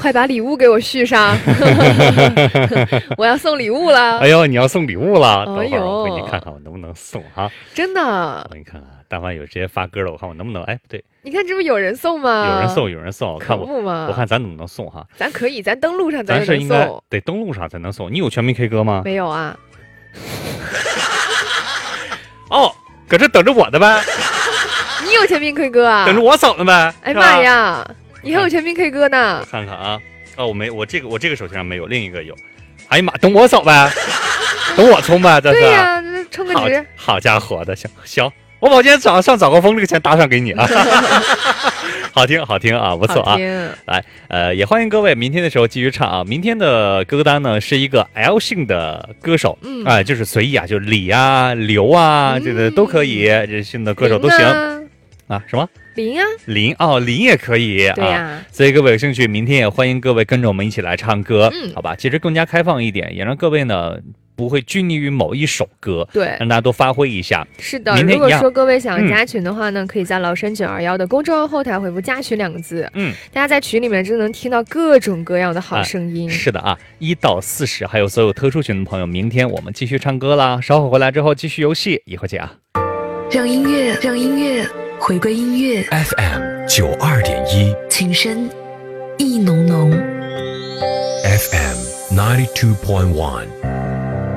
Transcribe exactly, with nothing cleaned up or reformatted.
快把礼物给我续上，我要送礼物了。 哎呦，你要送礼物了？ 哎呦， 我给你看看我能不能送哈。 真的？ 我给你看看，但凡有直接发歌的，我看我能不能？哎，不对， 你看这不有人送吗？ 有人送，有人送，我看我， 我看咱能不能送哈？ 咱可以，咱登录上咱是应该得登录上才能送。你有全民 K 歌吗？ 没有啊。 哦，搁这等着我的呗。 你有全民 K 歌啊？ 等着我扫呢呗。 哎妈呀！你还有全民 K 歌呢？ 我看看啊，哦，我没，我这个我这个手机上没有，另一个有。哎呀妈，等我扫呗，等我充呗，这是。 对呀、啊，充个值。 好家伙的，行行，我把今天早上上早高峰这个钱打赏给你啊。好听好听啊，不错啊。来，呃，也欢迎各位明天的时候继续唱啊。明天的歌单呢是一个 L 姓的歌手，嗯，哎、呃，就是随意啊，就是李啊、刘啊，这个都可以，这姓的歌手都行。啊，什么林啊， 林哦，林也可以对呀、 啊。所以各位有兴趣，明天也欢迎各位跟着我们一起来唱歌，嗯，好吧？其实更加开放一点，也让各位呢不会拘泥于某一首歌， 对， 让大家都发挥一下。 是的，如果说各位想加群的话呢，嗯、可以在老沈九二幺的公众号后台回复“加群”两个字，嗯，大家在群里面就能听到各种各样的好声音。 啊、是的啊，一到四十，还有所有特殊群的朋友，明天我们继续唱歌啦。稍后回来之后继续游戏，一会儿见啊。 让音乐，让音乐。回归音乐 F M 九二点一， 情深意浓浓 F M ninety two point one。